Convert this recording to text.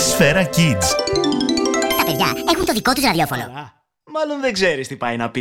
Σφαίρα Kids. Τα παιδιά έχουν το δικό τους ραδιόφωνο. Μάλλον δεν ξέρεις τι πάει να πει.